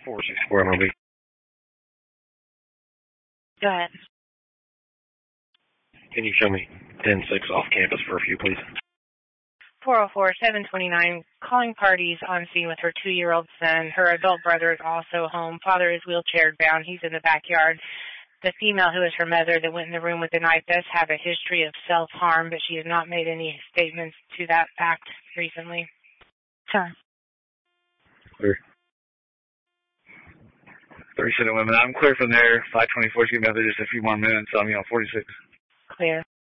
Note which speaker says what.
Speaker 1: 464 MLB.
Speaker 2: Go ahead.
Speaker 1: Can you show me 10-6 off campus for a few, please?
Speaker 2: 404-729, calling parties on scene with her 2-year-old son. Her adult brother is also home. Father is wheelchair bound. He's in the backyard. The female who is her mother that went in the room with the knife does have a history of self-harm, but she has not made any statements to that fact recently. Sure.
Speaker 1: Clear.
Speaker 3: 37 women. I'm clear from there. 524 is going to be out there just a few more minutes. I'm 46.
Speaker 2: Clear.